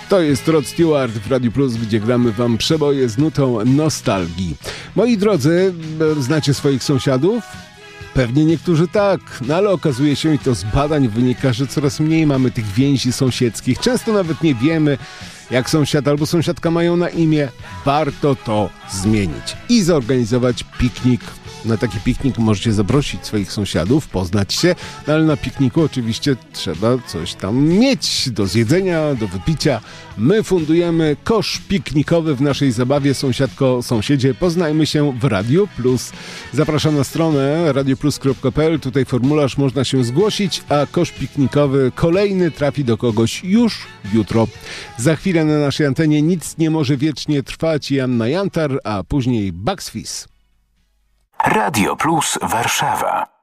To jest Rod Stewart w Radiu Plus, gdzie gramy wam przeboje z nutą nostalgii. Moi drodzy, znacie swoich sąsiadów? Pewnie niektórzy tak, no ale okazuje się, i to z badań wynika, że coraz mniej mamy tych więzi sąsiedzkich. Często nawet nie wiemy, jak sąsiad albo sąsiadka mają na imię. Warto to zmienić i zorganizować piknik. Na taki piknik możecie zaprosić swoich sąsiadów, poznać się, no ale na pikniku oczywiście trzeba coś tam mieć do zjedzenia, do wypicia. My fundujemy kosz piknikowy w naszej zabawie Sąsiadko, Sąsiedzie. Poznajmy się w Radiu Plus. Zapraszam na stronę radioplus.pl. Tutaj formularz, można się zgłosić, a kosz piknikowy kolejny trafi do kogoś już jutro. Za chwilę na naszej antenie Nic nie może wiecznie trwać. Joanna Jantar, a później Bugs Fizz. Radio Plus Warszawa.